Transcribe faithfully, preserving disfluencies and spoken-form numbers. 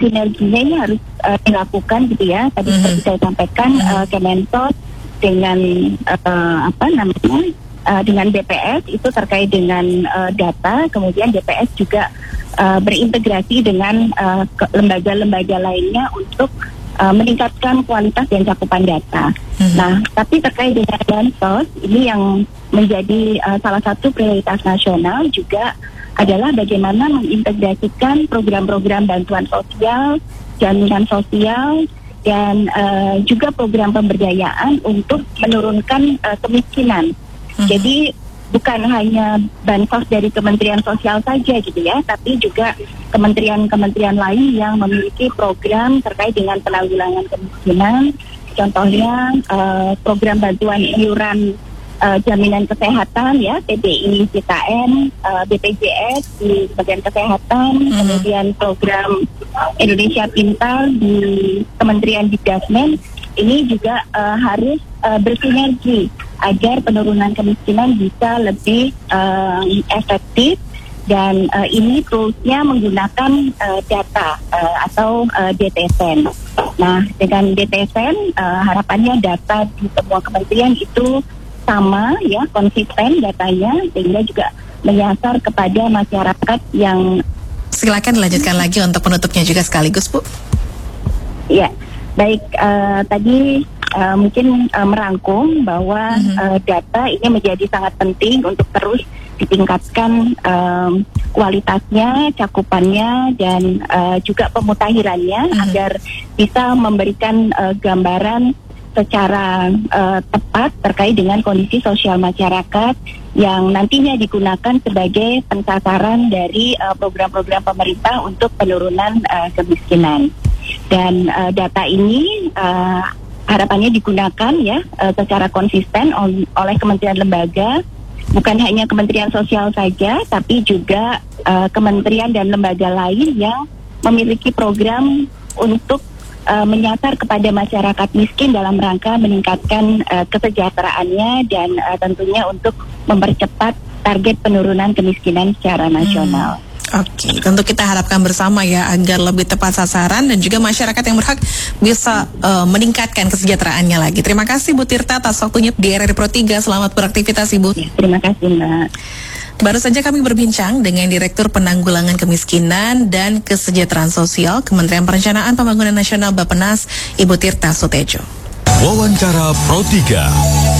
sinerginya ini harus uh, dilakukan gitu ya. Tadi mm-hmm. seperti saya sampaikan, mm-hmm. uh, Kemensos dengan uh, apa namanya uh, dengan B P S itu terkait dengan uh, data, kemudian B P S juga uh, berintegrasi dengan uh, lembaga-lembaga lainnya untuk uh, meningkatkan kualitas dan cakupan data. Mm-hmm. Nah, tapi terkait dengan Bansos ini yang menjadi uh, salah satu prioritas nasional juga adalah bagaimana mengintegrasikan program-program bantuan sosial, jaminan sosial, dan uh, juga program pemberdayaan untuk menurunkan uh, kemiskinan. Hmm. Jadi bukan hanya bansos dari Kementerian Sosial saja gitu ya, tapi juga kementerian-kementerian lain yang memiliki program terkait dengan penanggulangan kemiskinan. Contohnya uh, program bantuan iuran Uh, jaminan kesehatan ya, P B I, J K N, uh, B P J S di bagian kesehatan, mm-hmm. kemudian program Indonesia Pintar di Kementerian Dikdasmen ini juga uh, harus uh, bersinergi agar penurunan kemiskinan bisa lebih uh, efektif dan uh, ini toolsnya menggunakan uh, data uh, atau uh, D T S N. Nah, dengan D T S N uh, harapannya data di semua kementerian itu sama ya, konsisten datanya sehingga juga menyasar kepada masyarakat yang. Silakan dilanjutkan lagi untuk penutupnya juga sekaligus, Bu. Ya, baik uh, tadi uh, mungkin uh, merangkum bahwa mm-hmm. uh, data ini menjadi sangat penting untuk terus ditingkatkan um, kualitasnya, cakupannya dan uh, juga pemutakhirannya mm-hmm. agar bisa memberikan uh, gambaran secara uh, tepat terkait dengan kondisi sosial masyarakat yang nantinya digunakan sebagai pensasaran dari uh, program-program pemerintah untuk penurunan uh, kemiskinan. Dan uh, data ini uh, harapannya digunakan ya uh, secara konsisten ol- oleh kementerian lembaga, bukan hanya Kementerian Sosial saja, tapi juga uh, kementerian dan lembaga lain yang memiliki program untuk Uh, menyasar kepada masyarakat miskin dalam rangka meningkatkan uh, kesejahteraannya dan uh, tentunya untuk mempercepat target penurunan kemiskinan secara nasional. Hmm. Oke, okay. Tentu kita harapkan bersama ya agar lebih tepat sasaran dan juga masyarakat yang berhak bisa uh, meningkatkan kesejahteraannya lagi. Terima kasih Bu Tirta atas waktunya di R R I Pro tiga. Selamat beraktivitas Ibu. Ya, terima kasih Mbak. Baru saja kami berbincang dengan Direktur Penanggulangan Kemiskinan dan Kesejahteraan Sosial Kementerian Perencanaan Pembangunan Nasional Bappenas, Ibu Tirta Sutejo. Wawancara Pro tiga.